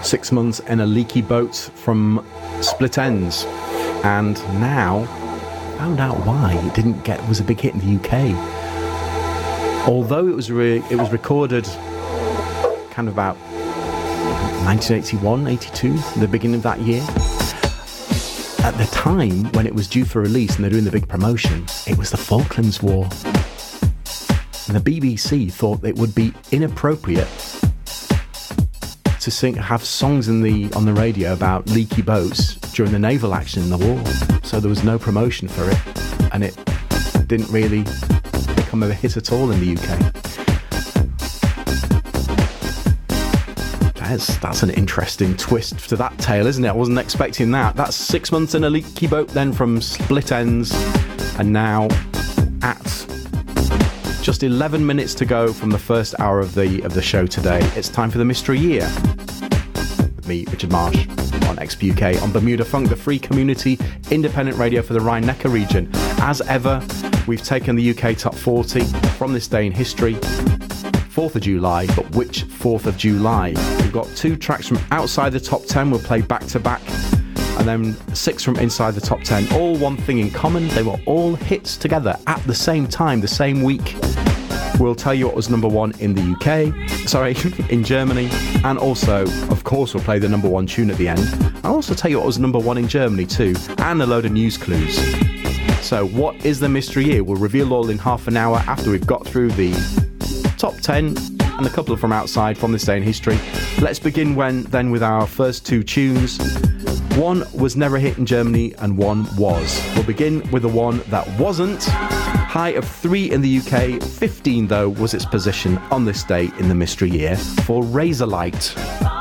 6 months in a leaky boat from Split Enz, and now found out why it was a big hit in the UK. Although it was recorded kind of about 1981, 82, the beginning of that year. At the time when it was due for release and they're doing the big promotion, it was the Falklands War. And the BBC thought it would be inappropriate to have songs on the radio about leaky boats during the naval action in the war. So there was no promotion for it, and it didn't really become a hit at all in the UK. That's an interesting twist to that tale, isn't it? I wasn't expecting that. That's 6 months in a leaky boat then from Split Enz, and now at just 11 minutes to go from the first hour of the show today, it's time for the Mystery Year with me, Richard Marsh, on XPUK, on Bermuda Funk, the free community independent radio for the Rhine-Neckar region. As ever, we've taken the UK Top 40 from this day in history, 4th of July, but which 4th of July? We've got 2 tracks from outside the top 10 we'll play back to back, and then 6 from inside the top 10. All one thing in common, they were all hits together at the same time, the same week. We'll tell you what was number 1 in the UK, in Germany, and also, of course, we'll play the number 1 tune at the end. I'll also tell you what was number 1 in Germany too, and a load of news clues. So what is the Mystery Year? We'll reveal all in half an hour after we've got through the top 10 and a couple from outside from this day in history. Let's begin then with our first 2 tunes. One was never a hit in Germany and one was. We'll begin with the one that wasn't. High of 3 in the UK, 15 though was its position on this day in the Mystery Year for Razorlight.